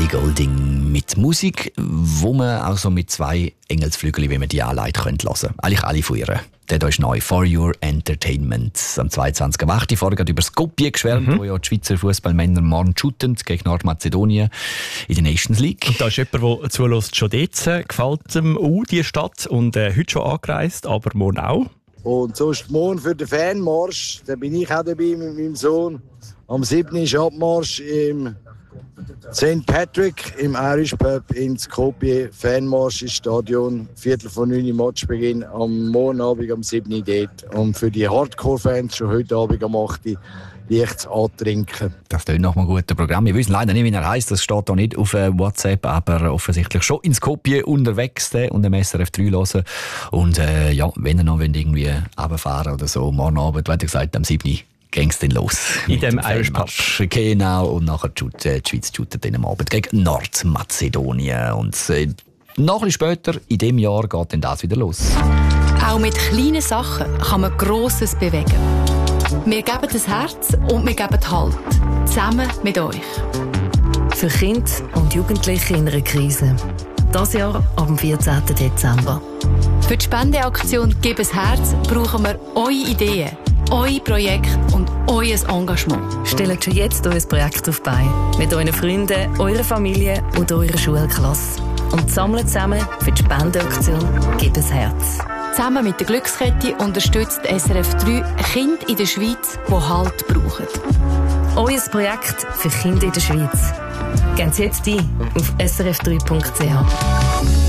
Ellie Goulding mit Musik, wo man auch so mit zwei Engelsflügeln, wie man die anleitet, hören könnte. Eigentlich alle von ihr. Der hier ist neu, For Your Entertainment. Am 22.08. vorher über Skopje geschwärmt, wo ja die Schweizer Fußballmänner morgen shooten gegen Nordmazedonien in der Nations League. Und da ist jemand, der zulässt, schon dort. Gefällt ihm auch die Stadt und heute schon angereist, aber morgen auch. Und sonst morgen für den Fanmarsch, da bin ich auch dabei mit meinem Sohn. Am 7. ist Abmarsch im St. Patrick im Irish Pub in Skopje. Fanmarsch ins Stadion, 8:45 Matchbeginn am Morgenabend am 7. dort. Und für die Hardcore-Fans schon heute Abend am 8. leicht antrinken. Das klingt nach einem guten Programm. Wir wissen leider nicht, wie er heisst. Das steht hier nicht auf WhatsApp, aber offensichtlich schon in Skopje unterwegs und dem SRF 3 hören. Und ja, wenn ihr noch irgendwie runterfahren oder so, morgen Abend, wie gesagt, am 7. ging es dann los. In dem Irish Pub. Genau, und nachher die Schweiz shootet dann am Abend gegen Nordmazedonien. Und noch ein bisschen später, in diesem Jahr, geht dann das wieder los. Auch mit kleinen Sachen kann man Grosses bewegen. Wir geben das Herz und wir geben Halt. Zusammen mit euch. Für Kinder und Jugendliche in einer Krise. Das Jahr am 14. Dezember. Für die Spendeaktion «Gib ein Herz» brauchen wir eure Ideen, euer Projekt und euer Engagement. Stellt schon jetzt euer Projekt auf die Beine. Mit euren Freunden, eurer Familie und eurer Schulklasse. Und sammelt zusammen für die Spendeaktion «Gib ein Herz». Zusammen mit der Glückskette unterstützt SRF 3 Kinder in der Schweiz, die Halt brauchen. Euer Projekt für Kinder in der Schweiz. Gebt jetzt ein auf srf3.ch.